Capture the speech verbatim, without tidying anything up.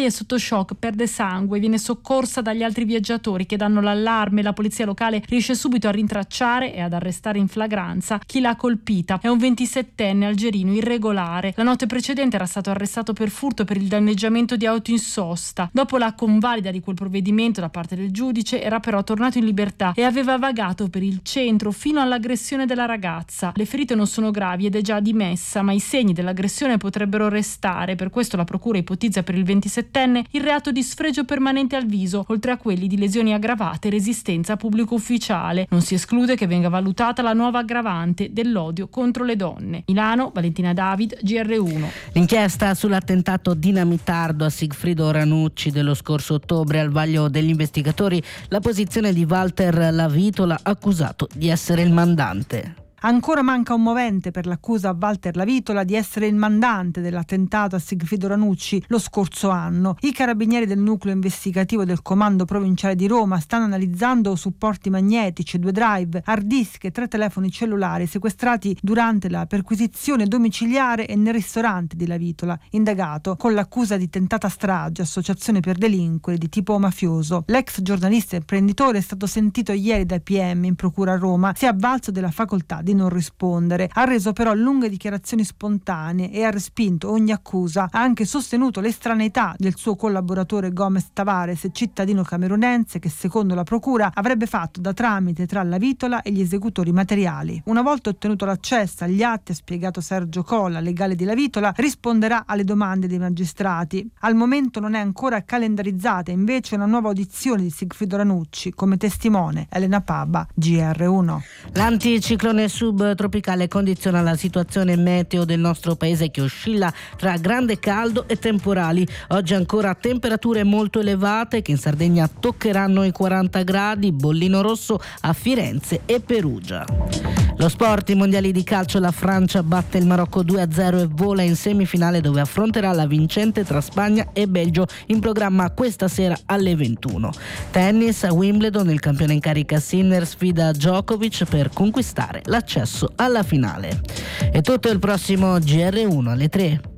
è sotto shock, perde sangue, viene soccorsa dagli altri viaggiatori che danno l'allarme. La polizia locale riesce subito a rintracciare e ad arrestare in flagranza chi l'ha colpita. È un ventisettenne algerino irregolare. La notte precedente era stato arrestato per furto e per il danneggiamento di auto in sosta. Dopo la convalida di quel provvedimento da parte del giudice era però tornato in libertà e aveva vagato per il centro fino all'aggressione della ragazza. Le ferite non sono gravi ed è già dimessa, ma i segni dell'aggressione potrebbero restare. Per questo la procura ipotizza per il ventisettenne il reato di sfregio permanente al viso, oltre a quelli di lesioni aggravate e resistenza a pubblico ufficiale. Non si esclude che venga valutata la nuova aggravante dell'odio contro le donne. Milano, Valentina David, G R uno. L'inchiesta sull'attentato dinamitardo a Sigfrido Ranucci dello scorso ottobre. Al vaglio degli investigatori la posizione di Walter Lavitola, accusato di essere il mandante. Ancora manca un movente per l'accusa a Walter Lavitola di essere il mandante dell'attentato a Sigfrido Ranucci lo scorso anno. I carabinieri del nucleo investigativo del comando provinciale di Roma stanno analizzando supporti magnetici, due drive, hard disk e tre telefoni cellulari sequestrati durante la perquisizione domiciliare e nel ristorante di Lavitola, indagato con l'accusa di tentata strage, associazione per delinquere di tipo mafioso. L'ex giornalista e imprenditore è stato sentito ieri dai P M in procura a Roma, si è avvalso della facoltà di non rispondere. Ha reso però lunghe dichiarazioni spontanee e ha respinto ogni accusa. Ha anche sostenuto l'estraneità del suo collaboratore Gomez Tavares, cittadino camerunense che secondo la procura avrebbe fatto da tramite tra Lavitola e gli esecutori materiali. Una volta ottenuto l'accesso agli atti, ha spiegato Sergio Colla, legale di Lavitola, risponderà alle domande dei magistrati. Al momento non è ancora calendarizzata invece una nuova audizione di Sigfrido Ranucci come testimone. Elena Paba, G R uno. L'anticiclone subtropicale condiziona la situazione meteo del nostro paese, che oscilla tra grande caldo e temporali. Oggi ancora temperature molto elevate che in Sardegna toccheranno i quaranta gradi, bollino rosso a Firenze e Perugia. Lo sport, i mondiali di calcio, la Francia batte il Marocco due a zero e vola in semifinale, dove affronterà la vincente tra Spagna e Belgio, in programma questa sera alle ventuno. Tennis, a Wimbledon il campione in carica Sinner sfida Djokovic per conquistare l'accesso alla finale. E tutto il prossimo G R uno alle tre.